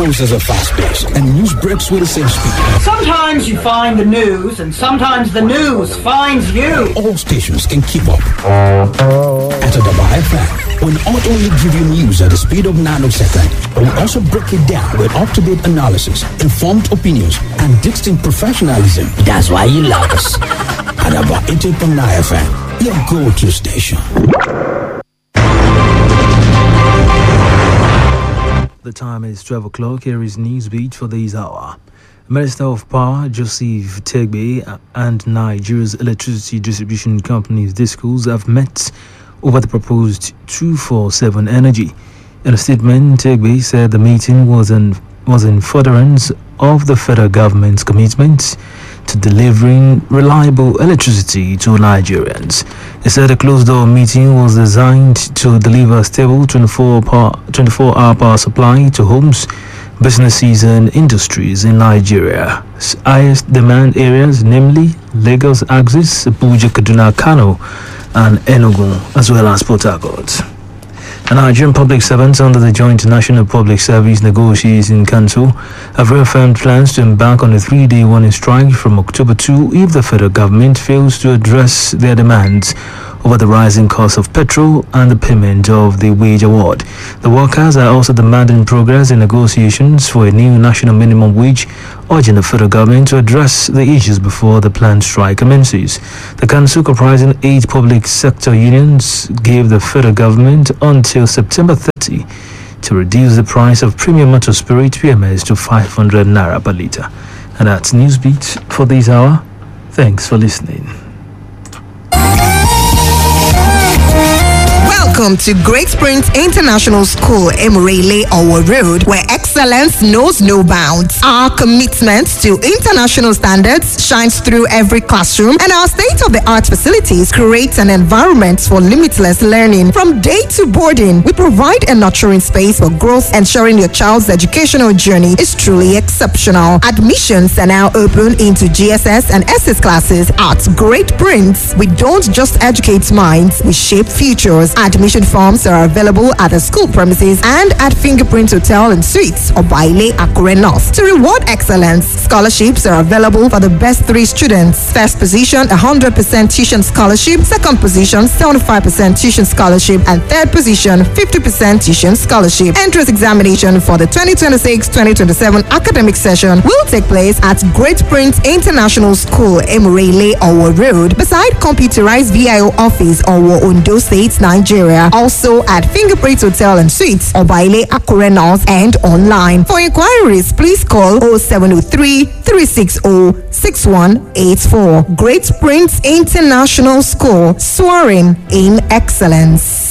Emotions are fast-paced, and news breaks with the same speed. Sometimes you find the news, and sometimes the news finds you. All stations can keep up. At Adaba FM, we'll not only give you news at the speed of nanosecond, but we'll also break it down with up-to-date analysis, informed opinions, and distinct professionalism. That's why you love us. Adaba 88.9 FM, your go-to station. The time is 12 o'clock. Here is Newsbeat for this hour. Minister of Power Joseph Tegbe and Nigeria's electricity distribution companies DISCOs have met over the proposed 247 energy. In a statement, Tegbe said the meeting was in furtherance of the federal government's commitment to delivering reliable electricity to Nigerians. He said a closed-door meeting was designed to deliver stable 24-hour power supply to homes, businesses and industries in Nigeria's highest demand areas, namely Lagos Axis, Abuja, Kaduna, Kano and Enugu, as well as Port Harcourt. The Nigerian public servants under the Joint National Public Service Negotiating Council have reaffirmed plans to embark on a 3-day warning strike from October 2 if the federal government fails to address their demands over the rising cost of petrol and the payment of the wage award. The workers are also demanding progress in negotiations for a new national minimum wage, urging the federal government to address the issues before the planned strike commences. The council, comprising 8 public sector unions, gave the federal government until September 30 to reduce the price of premium motor spirit PMS to 500 naira per litre. And that's Newsbeat for this hour. Thanks for listening. Welcome to Great Springs International School, Emirele Owo Road, where excellence knows no bounds. Our commitment to international standards shines through every classroom, and our state-of-the-art facilities create an environment for limitless learning. From day to boarding, we provide a nurturing space for growth, ensuring your child's educational journey is truly exceptional. Admissions are now open into GSS and SS classes at Great Prince. We don't just educate minds, we shape futures. Admission forms are available at the school premises and at Fingerprint Hotel and Suites or Baile Akure North. To reward excellence, scholarships are available for the best 3 students. First position, 100% tuition scholarship. Second position, 75% tuition scholarship. And third position, 50% tuition scholarship. Entrance examination for the 2026-2027 academic session will take place at Great Prince International School, Emirele Owo Road, beside computerized VIO office, Owo, Ondo State, Nigeria. Also at Fingerprint Hotel and Suites, Obaile Akure North, and online. For inquiries, please call 0703 360 6184. Great Prince International School, soaring in excellence.